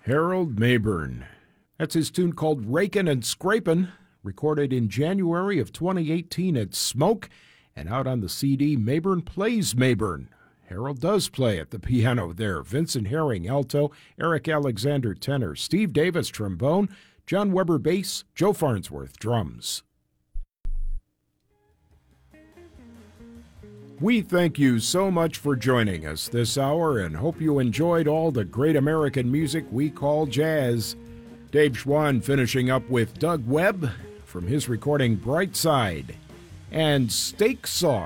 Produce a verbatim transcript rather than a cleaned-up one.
Harold Mabern. That's his tune called Rakin' and Scrapin', recorded in January of twenty eighteen at Smoke, and out on the C D Mabern Plays Mabern. Harold does play at the piano there. Vincent Herring, alto, Eric Alexander, tenor, Steve Davis, trombone, John Weber, bass, Joe Farnsworth, drums. We thank you so much for joining us this hour and hope you enjoyed all the great American music we call jazz. Dave Schwann finishing up with Doug Webb from his recording Bright Side and Steak Sauce.